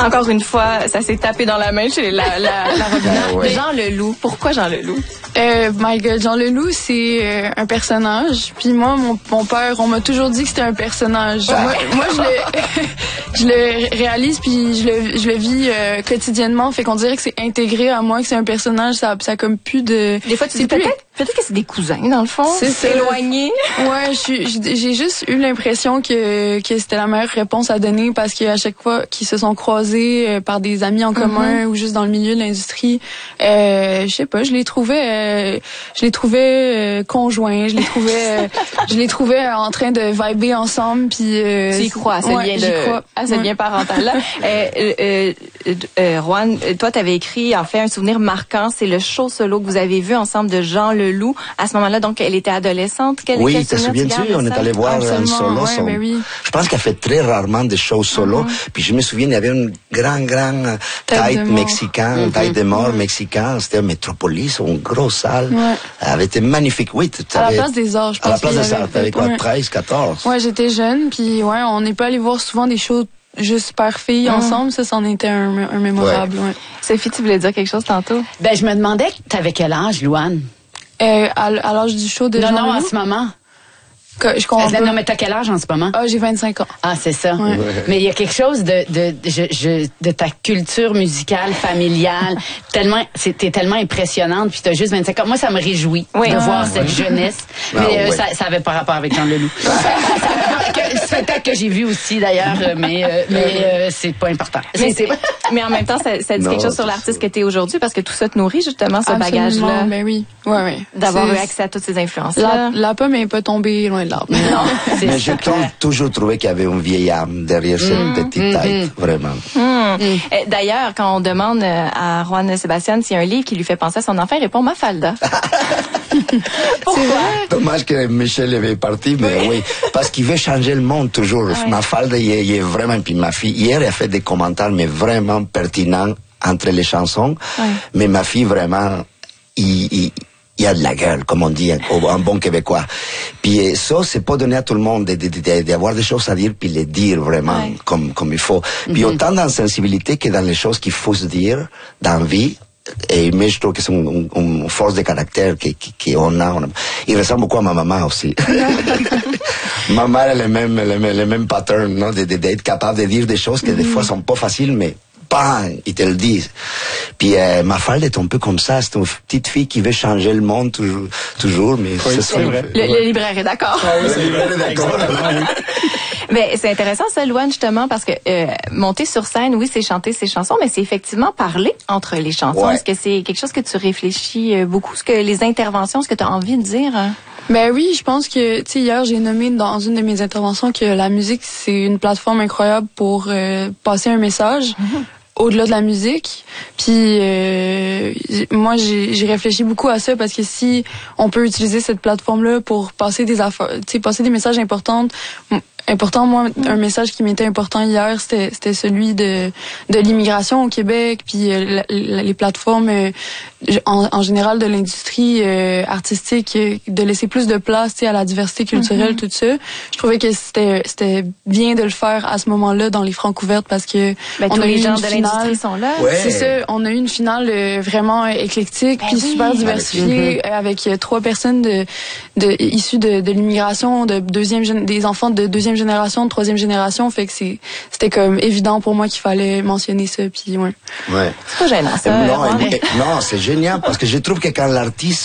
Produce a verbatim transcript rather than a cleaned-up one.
Encore une fois, ça s'est tapé dans la main chez la, la, la Robina. Ah ouais. Jean Leloup. Pourquoi Jean Leloup? Euh, my God, Jean Leloup, c'est euh, un personnage. Puis moi, mon, mon père, on m'a toujours dit que c'était un personnage. moi, moi, je le, je le réalise puis je le, je le vis euh, quotidiennement. Fait qu'on dirait que c'est intégré à moi, que c'est un personnage. Ça, ça a comme plus de. Des fois, tu dis peut-être, peut-être que c'est des cousins dans le fond. C'est éloigné. Ouais, j'ai juste eu l'impression que que c'était la meilleure réponse à donner parce qu'à chaque fois qu'ils se sont croisés euh, par des amis en commun mm-hmm. ou juste dans le milieu de l'industrie, euh, je sais pas, je les trouvais. Euh, je les trouvais euh, conjoints, je les trouvais euh, je les trouvais en train de vibrer ensemble puis euh, tu y crois à ce ouais, lien de crois. à ce ouais. lien parental là. euh, euh, euh, euh, Roanne, toi tu avais écrit en fait un souvenir marquant, c'est le show solo que vous avez vu ensemble de Jean Leloup. À ce moment-là, donc elle était adolescente. Quel, oui, quel te souviens-tu, on est allé voir un solo. Ouais, son... ben oui. Je pense qu'elle fait très rarement des shows solo. Mm-hmm. Puis je me souviens, il y avait un grand, grand tête mexicain, mm-hmm. tête de mort mm-hmm. mexicain. C'était un Métropolis, une grosse salle. Ouais. Elle avait été magnifique. Oui, à la place des Arts, je pense. À la place des Arts, t'avais quoi, treize, quatorze? Ouais, j'étais jeune, puis ouais, on n'est pas allé voir souvent des shows juste père fille mm. ensemble, ça, c'en était un, un mémorable. Ouais. Ouais. Sophie, tu voulais dire quelque chose tantôt? Ben, je me demandais, t'avais quel âge, Louane? Euh, à, à l'âge du show de Non, Jean non, Leloup? en ce moment. Que, je comprends pas. Non, mais t'as quel âge en ce moment? Ah, j'ai vingt-cinq ans. Ah, c'est ça. Ouais. Mais il y a quelque chose de, de, de, je, je, de ta culture musicale, familiale, tellement, t'es tellement impressionnante, puis t'as juste vingt-cinq ans. Moi, ça me réjouit oui. de ah, voir ouais. cette jeunesse. Mais ah, euh, ouais. ça, ça avait pas rapport avec Jean Leloup. C'est un spectacle que j'ai vu aussi, d'ailleurs, mais, euh, mais euh, c'est pas important. Mais, c'est, mais en même temps, ça, ça dit non, quelque chose sur l'artiste que t'es aujourd'hui, parce que tout ça te nourrit, justement, ce Absolument, bagage-là. Ben oui. Ouais, ouais. D'avoir eu accès à toutes ces influences-là. La, la pomme n'est pas tombée loin de l'arbre. Non, c'est mais j'ai toujours trouvé qu'il y avait une vieille âme derrière cette mmh, petite tête, mmh. vraiment. Mmh. Mmh. D'ailleurs, quand on demande à Roanne Sébastien s'il y a un livre qui lui fait penser à son enfant, il répond Mafalda. C'est vrai. Dommage que Michel est parti, mais oui, oui parce qu'il veut changer le monde toujours. Ouais. Mafalda, il est, il est vraiment, puis ma fille, hier, elle a fait des commentaires, mais vraiment pertinents entre les chansons, ouais. mais ma fille, vraiment, il... il il y a de la gueule, comme on dit, un bon Québécois. Puis ça, c'est pas donné à tout le monde d'avoir de, de, des choses à dire, puis les dire vraiment ouais. comme, comme il faut. Puis mm-hmm. autant dans la sensibilité que dans les choses qu'il faut se dire, dans la vie. Et mais je trouve que c'est une, une, une force de caractère qu'on a, on a. Il ressemble beaucoup à ma maman aussi. Ma mère, elle a le même, le même, le même pattern, non, d'être de, de, capable de dire des choses qui mm-hmm. des fois sont pas faciles, mais bang, ils te le disent. Puis euh, Mafalda est un peu comme ça, c'est une petite fille qui veut changer le monde toujours, toujours mais oui, c'est vrai. Le, le libraire est d'accord. Ah, oui, le libraire est d'accord. Mais c'est intéressant ça, Louane, justement, parce que euh, monter sur scène, oui, c'est chanter ses chansons, mais c'est effectivement parler entre les chansons. Ouais. Est-ce que c'est quelque chose que tu réfléchis euh, beaucoup, ce que les interventions, ce que tu as envie de dire? Hein? Ben oui, je pense que, tu sais, hier, j'ai nommé dans une de mes interventions que la musique, c'est une plateforme incroyable pour euh, passer un message. Mm-hmm. Au-delà de la musique. Puis euh, moi, j'ai, j'ai réfléchi beaucoup à ça parce que si on peut utiliser cette plateforme-là pour passer des affaires, tu sais, passer des messages importants, important, moi, un message qui m'était important hier, c'était, c'était celui de, de l'immigration au Québec, puis euh, la, les plateformes euh, en, en général de l'industrie euh, artistique, euh, de laisser plus de place, tu sais, à la diversité culturelle, mm-hmm. tout ça. Je trouvais que c'était, c'était bien de le faire à ce moment-là dans les Francs ouvertes parce que ben, on tous a les eu gens une de finale, l'industrie sont là. Ouais. C'est ça, on a eu une finale euh, vraiment éclectique, ben puis oui. super diversifiée, mm-hmm. avec euh, trois personnes de, de issues de, de l'immigration, de deuxième, des enfants de deuxième génération, de troisième génération, fait que c'est, c'était comme évident pour moi qu'il fallait mentionner ça, puis ouais. Ouais. C'est pas gênant, ça. Non, ouais. non, c'est génial parce que je trouve que quand l'artiste